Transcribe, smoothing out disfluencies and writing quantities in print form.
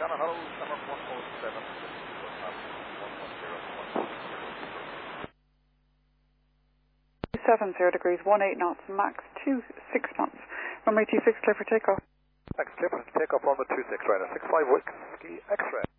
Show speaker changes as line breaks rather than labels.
Shannon, hello, 717,
70 degrees, 18 knots, max 26 knots. Runway 26, clear for takeoff.
Thanks, clear for takeoff, runway 26, right, 65 Whiskey X-ray.